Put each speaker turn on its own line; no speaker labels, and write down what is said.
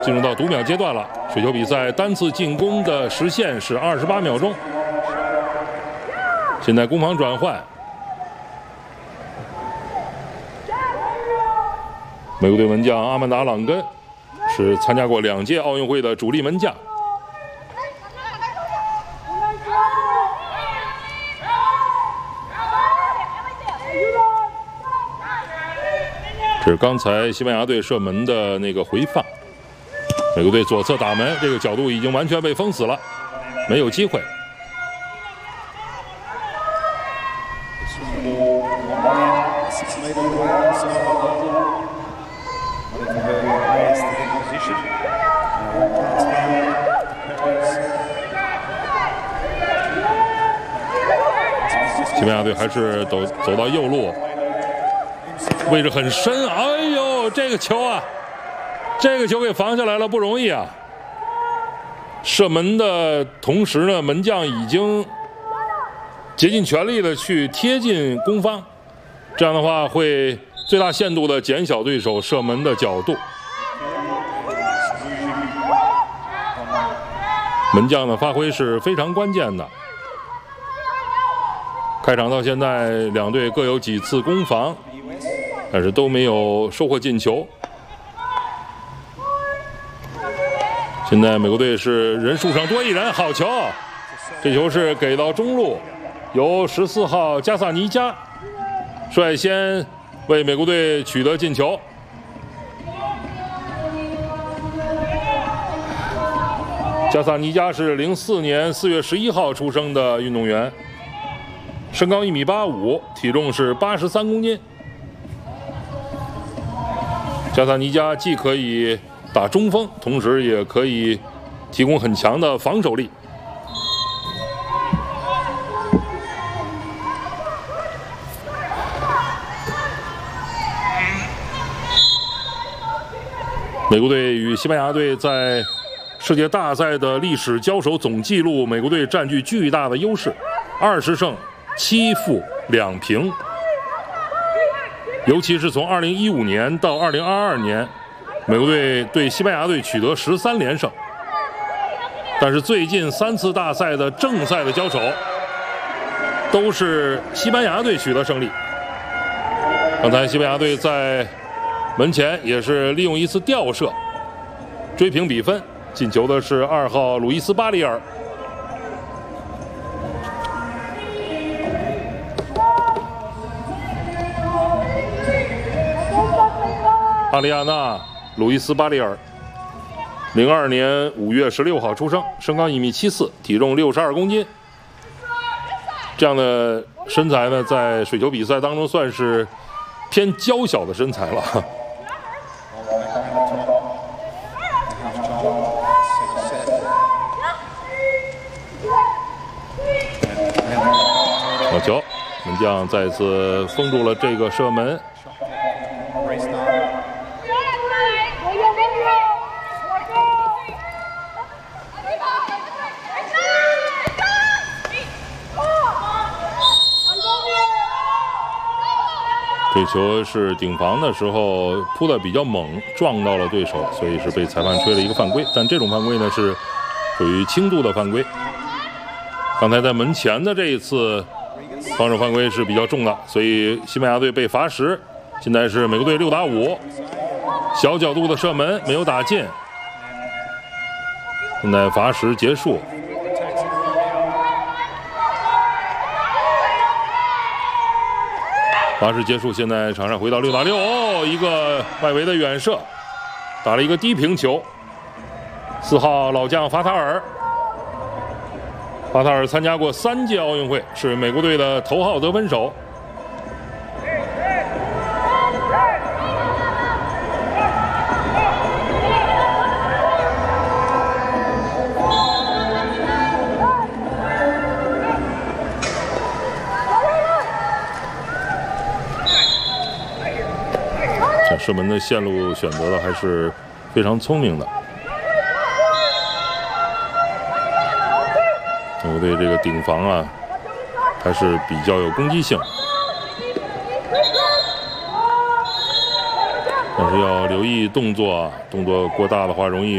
进入到读秒阶段了。水球比赛单次进攻的时限是28秒钟。现在攻防转换，美国队门将阿曼达·朗根是参加过2届奥运会的主力门将。这是刚才西班牙队射门的那个回放。美国队左侧打门，这个角度已经完全被封死了，没有机会。西班牙队还是走到右路，位置很深。哎呦，这个球啊！这个球给防下来了，不容易啊！射门的同时呢，门将已经竭尽全力的去贴近攻方，这样的话会最大限度的减小对手射门的角度。门将的发挥是非常关键的。开场到现在，两队各有几次攻防，但是都没有收获进球。现在美国队是人数上多一人，好球！这球是给到中路，由14号加萨尼加率先为美国队取得进球。加萨尼加是04年4月11号出生的运动员，身高1.85米，体重是83公斤。加萨尼加既可以打中锋，同时也可以提供很强的防守力。美国队与西班牙队在世界大赛的历史交手总纪录，美国队占据巨大的优势，20胜7负2平。尤其是从2015年到2022年，美国队对西班牙队取得13连胜。但是最近3次大赛的正赛的交手，都是西班牙队取得胜利。刚才西班牙队在门前也是利用一次吊射追平比分，进球的是2号鲁伊斯·巴里尔。阿里亚纳·鲁伊斯·巴里尔，02年5月16号出生，身高1.74米，体重62公斤。这样的身材呢，在水球比赛当中算是偏娇小的身材了。好球！门将再次封住了这个射门。这球是顶防的时候扑得比较猛，撞到了对手，所以是被裁判吹了一个犯规。但这种犯规呢是属于轻度的犯规。刚才在门前的这一次防守犯规是比较重的，所以西班牙队被罚10。现在是美国队6打5，小角度的射门没有打进。现在罚10结束。罚时结束，现在场上回到6打6。哦，一个外围的远射，打了一个低平球。4号老将法塔尔，法塔尔参加过3届奥运会，是美国队的头号得分手。射门的线路选择的还是非常聪明的。美国队这个顶防啊，还是比较有攻击性，但是要留意动作啊，动作过大的话容易